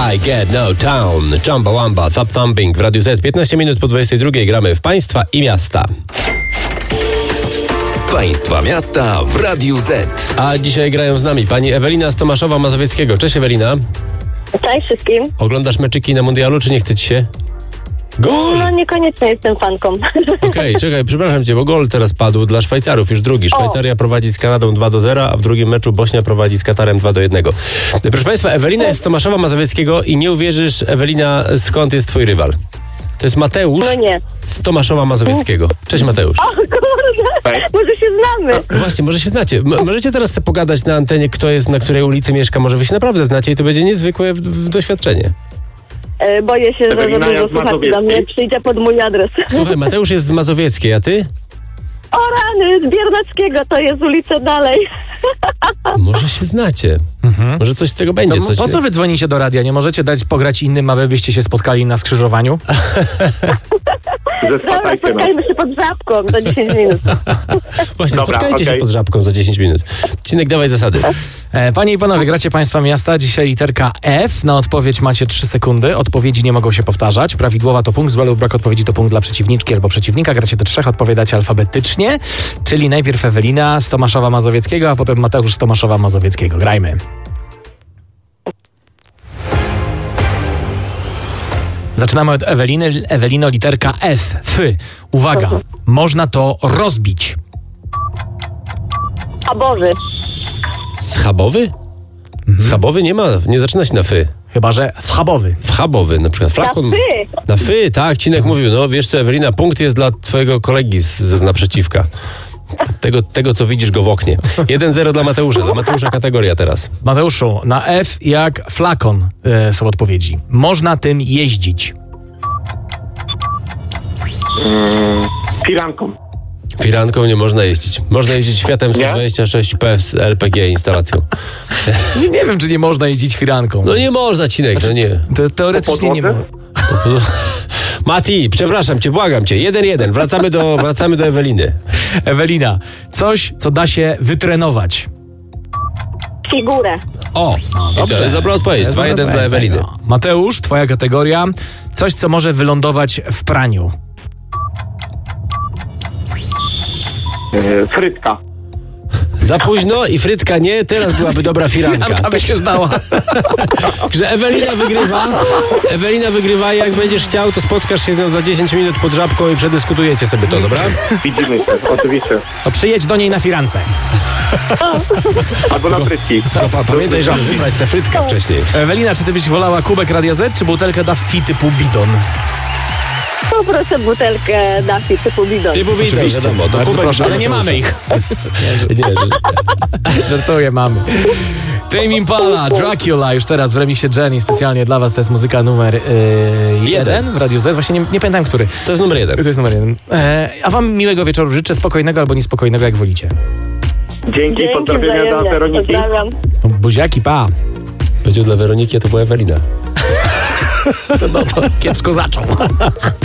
I Get No Town, Chumbawamba, Thump Thumping w Radiu Z. 15 minut po 22 gramy w Państwa i Miasta. Państwa miasta w Radiu Z. A dzisiaj grają z nami pani Ewelina z Tomaszowa Mazowieckiego. Cześć Ewelina. Cześć wszystkim. Oglądasz meczyki na mundialu, czy nie chce ci się? Gol! No niekoniecznie jestem fanką. Okej, czekaj, przepraszam cię, bo gol teraz padł dla Szwajcarów, już drugi. Szwajcaria prowadzi z Kanadą 2-0, a w drugim meczu Bośnia prowadzi z Katarem 2-1. Proszę Państwa, Ewelina jest z Tomaszowa Mazowieckiego i nie uwierzysz, Ewelina, skąd jest twój rywal? To jest Mateusz z Tomaszowa Mazowieckiego. Cześć Mateusz. O kurde, może się znamy. No właśnie, może się znacie. Możecie teraz sobie pogadać na antenie, kto jest, na której ulicy mieszka. Może wy się naprawdę znacie i to będzie niezwykłe doświadczenie. Boję się, że za dużo słuchaczy do mnie przyjdzie pod mój adres. Słuchaj, Mateusz jest z Mazowieckiej, a ty? O rany, z Biernackiego, to jest ulica dalej. Może się znacie. Może coś z tego będzie. No, po co wy dzwonicie do radia? Nie możecie dać pograć innym, a wy byście się spotkali na skrzyżowaniu? Dobra, spotkajmy się pod Żabką za 10 minut. Właśnie, spotkajcie się pod Żabką za 10 minut. Cinek, dawaj zasady. Panie i panowie, gracie Państwa miasta. Dzisiaj literka F. Na odpowiedź macie 3 sekundy. Odpowiedzi nie mogą się powtarzać. Prawidłowa to punkt, zły lub brak odpowiedzi to punkt dla przeciwniczki albo przeciwnika. Gracie te 3, odpowiadacie alfabetycznie. Czyli najpierw Ewelina z Tomaszowa Mazowieckiego, a potem Mateusz z Tomaszowa Mazowieckiego. Grajmy. Zaczynamy od Eweliny. Ewelino, literka F. F. Uwaga, można to rozbić. Schabowy. Schabowy? Schabowy nie ma, nie zaczyna się na fy. Chyba że wchabowy. Wchabowy, na przykład. Flakon. Na fy. Na fy, tak. Cinek mówił, no wiesz co Ewelina, punkt jest dla twojego kolegi z naprzeciwka. Tego, co widzisz go w oknie. 1-0 dla Mateusza. Dla Mateusza kategoria teraz. Mateuszu, na F jak flakon są odpowiedzi. Można tym jeździć. Firanką. Firanką nie można jeździć. Można jeździć Fiatem 126P z LPG instalacją. Nie wiem, czy nie można jeździć firanką. No nie można, Cinek, no nie. Teoretycznie nie można. Mati, przepraszam cię, błagam cię. 1-1. Wracamy do Eweliny. Ewelina, coś, co da się wytrenować. Figurę. O, dobrze. To jest dobra odpowiedź. 2-1 dla Eweliny. Mateusz, twoja kategoria. Coś, co może wylądować w praniu. Frytka. Za późno i frytka nie, teraz byłaby dobra firanka. Firanka by się znała. Że Ewelina wygrywa i jak będziesz chciał, to spotkasz się z nią za 10 minut pod Żabką i przedyskutujecie sobie to, dobra? Widzimy się, oczywiście. To przyjedź do niej na firance. Albo na frytki. Pamiętaj, że wybrać tę frytkę wcześniej. Ewelina, czy ty byś wolała kubek Radia Z, czy butelkę Daffy typu bidon? Poproszę butelkę Daffy typu bidon. Typu bidon, wiadomo. To Bardzo kubek, proszę, ale nie mamy ich. Nie, Żartuję, mamy. Tame Impala, Dracula, już teraz w remiksie Jenny, specjalnie dla was. To jest muzyka numer 1 w Radiu Z. Właśnie nie pamiętam, który. to jest numer 1. To jest numer 1. A wam miłego wieczoru życzę, spokojnego albo niespokojnego, jak wolicie. Dzięki, pozdrowienia dla wzajemnie. Weroniki. Pozdrawiam. Buziaki, pa. Będzie dla Weroniki, a to była Ewelina. No to kiepsko zaczął.